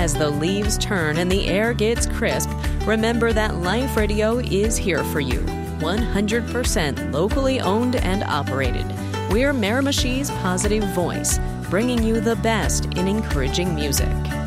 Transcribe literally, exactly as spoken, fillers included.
As the leaves turn and the air gets crisp, remember that Life Radio is here for you. one hundred percent locally owned and operated. We're Miramichi's positive voice, bringing you the best in encouraging music.